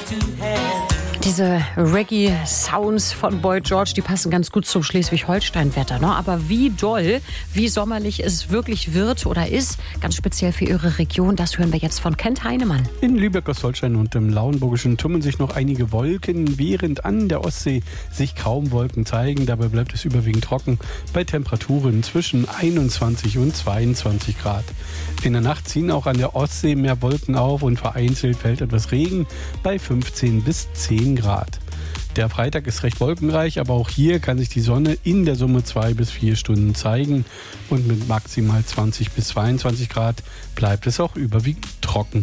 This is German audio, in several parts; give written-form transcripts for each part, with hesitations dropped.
Diese Reggae-Sounds von Boy George, die passen ganz gut zum Schleswig-Holstein-Wetter. Ne? Aber wie doll, wie sommerlich es wirklich wird oder ist, ganz speziell für Ihre Region, das hören wir jetzt von Kent Heinemann. In Lübeck, Ostholstein und im Lauenburgischen tummeln sich noch einige Wolken, während an der Ostsee sich kaum Wolken zeigen. Dabei bleibt es überwiegend trocken bei Temperaturen zwischen 21 und 22 Grad. In der Nacht ziehen auch an der Ostsee mehr Wolken auf und vereinzelt fällt etwas Regen bei 15 bis 10 Grad. Der Freitag ist recht wolkenreich, aber auch hier kann sich die Sonne in der Summe 2 bis 4 Stunden zeigen und mit maximal 20 bis 22 Grad bleibt es auch überwiegend trocken.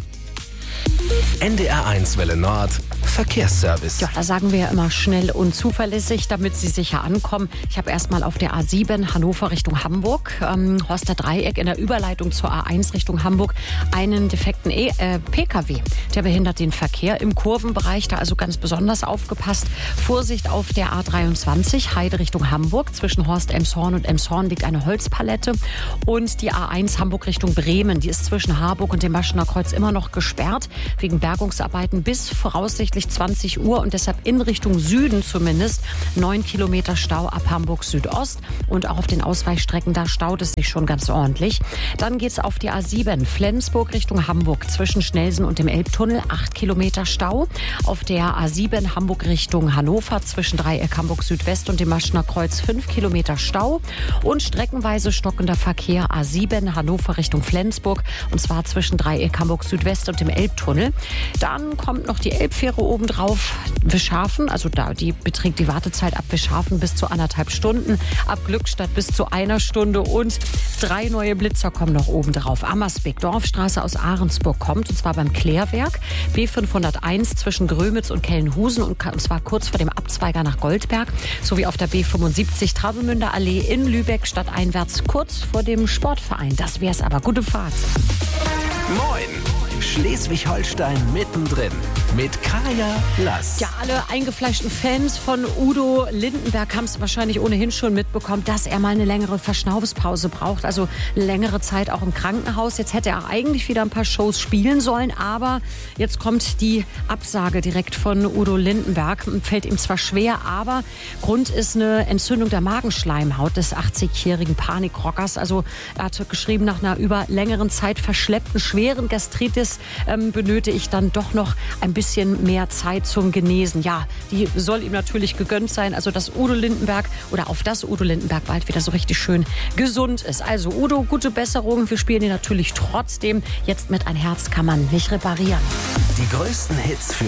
NDR1 Welle Nord Verkehrsservice. Ja, da sagen wir ja immer schnell und zuverlässig, damit Sie sicher ankommen. Ich habe erstmal auf der A7 Hannover Richtung Hamburg, Horster Dreieck in der Überleitung zur A1 Richtung Hamburg, einen defekten PKW. Der behindert den Verkehr im Kurvenbereich, da also ganz besonders aufgepasst. Vorsicht auf der A23 Heide Richtung Hamburg. Zwischen Horst Elmshorn und Elmshorn liegt eine Holzpalette. Und die A1 Hamburg Richtung Bremen, die ist zwischen Harburg und dem Maschener Kreuz immer noch gesperrt, wegen Bergungsarbeiten bis voraussichtlich 20 Uhr und deshalb in Richtung Süden zumindest 9 Kilometer Stau ab Hamburg Südost und auch auf den Ausweichstrecken, da staut es sich schon ganz ordentlich. Dann geht es auf die A7 Flensburg Richtung Hamburg zwischen Schnelsen und dem Elbtunnel 8 Kilometer Stau. Auf der A7 Hamburg Richtung Hannover zwischen Dreieck Hamburg Südwest und dem Maschener Kreuz 5 Kilometer Stau und streckenweise stockender Verkehr A7 Hannover Richtung Flensburg und zwar zwischen Dreieck Hamburg Südwest und dem Elbtunnel. Dann kommt noch die Elbfähre obendrauf, Wischhafen, also da beträgt die Wartezeit ab Wischhafen bis zu 1,5 Stunden, ab Glückstadt bis zu 1 Stunde und 3 neue Blitzer kommen noch obendrauf. Ammersbeek, Dorfstraße aus Ahrensburg kommt und zwar beim Klärwerk, B501 zwischen Grömitz und Kellenhusen und zwar kurz vor dem Abzweiger nach Goldberg, sowie auf der B75 Travemünder Allee in Lübeck stadteinwärts kurz vor dem Sportverein. Das wär's aber. Gute Fahrt. Moin! Schleswig-Holstein mittendrin mit Kaya Lass. Ja, alle eingefleischten Fans von Udo Lindenberg haben es wahrscheinlich ohnehin schon mitbekommen, dass er mal eine längere Verschnaufspause braucht, also längere Zeit auch im Krankenhaus. Jetzt hätte er eigentlich wieder ein paar Shows spielen sollen, aber jetzt kommt die Absage direkt von Udo Lindenberg. Fällt ihm zwar schwer, aber Grund ist eine Entzündung der Magenschleimhaut des 80-jährigen Panikrockers. Also er hat geschrieben, nach einer über längeren Zeit verschleppten schweren Gastritis benötige ich dann doch noch ein bisschen mehr Zeit zum Genesen. Ja, die soll ihm natürlich gegönnt sein, also dass Udo Lindenberg oder auf das Udo Lindenberg bald wieder so richtig schön gesund ist. Also Udo, gute Besserung. Wir spielen ihn natürlich trotzdem. Jetzt mit Ein Herz kann man nicht reparieren. Die größten Hits für